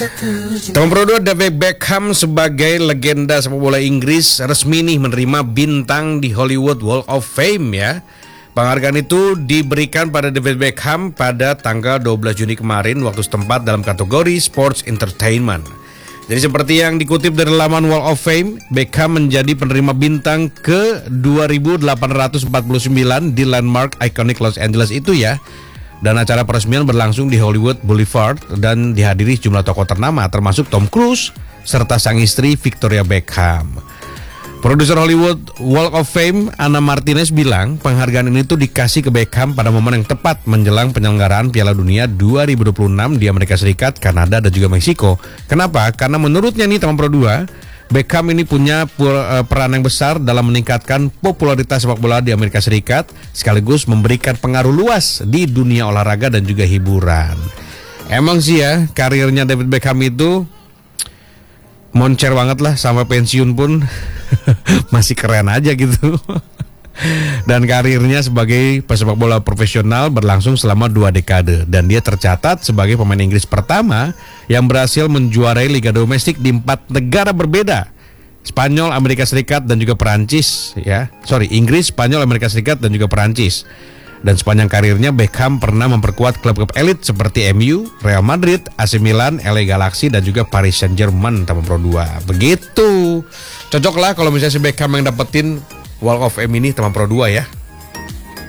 Teman Pro 2, David Beckham sebagai legenda sepak bola Inggris resmi nih menerima bintang di Hollywood Walk of Fame ya. Penghargaan itu diberikan pada David Beckham pada tanggal 12 Juni kemarin waktu setempat dalam kategori Sports Entertainment. Jadi seperti yang dikutip dari laman Walk of Fame, Beckham menjadi penerima bintang ke 2849 di landmark ikonik Los Angeles itu ya. Dan acara peresmian berlangsung di Hollywood Boulevard dan dihadiri sejumlah tokoh ternama termasuk Tom Cruise serta sang istri Victoria Beckham. Produser Hollywood Walk of Fame Anna Martinez bilang penghargaan ini tuh dikasih ke Beckham pada momen yang tepat menjelang penyelenggaraan Piala Dunia 2026 di Amerika Serikat, Kanada dan juga Meksiko. Kenapa? Karena menurutnya nih teman Pro 2, Beckham ini punya peran yang besar dalam meningkatkan popularitas sepak bola di Amerika Serikat sekaligus memberikan pengaruh luas di dunia olahraga dan juga hiburan. Emang sih ya, karirnya David Beckham itu moncer banget lah, sampai pensiun pun masih keren aja gitu. Dan karirnya sebagai pesepak bola profesional berlangsung selama 2 dekade. Dan dia tercatat sebagai pemain Inggris pertama yang berhasil menjuarai liga domestik di 4 negara berbeda. Spanyol, Amerika Serikat dan juga Perancis ya. Inggris, Spanyol, Amerika Serikat dan juga Perancis. Dan sepanjang karirnya Beckham pernah memperkuat klub-klub elit seperti MU, Real Madrid, AC Milan, LA Galaxy dan juga Paris Saint-Germain teman Pro 2. Begitu. Cocok lah kalau misalnya si Beckham yang dapetin Walk of Fame ini teman Pro 2 ya.